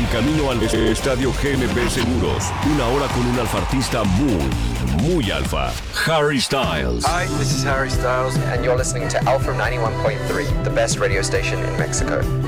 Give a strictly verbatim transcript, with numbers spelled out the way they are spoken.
camino al estadio G M P Seguros. Una hora con un alfartista muy, muy alfa. Harry Styles. Hi, this is Harry Styles, and you're listening to Alpha ninety-one point three, the best radio station in Mexico.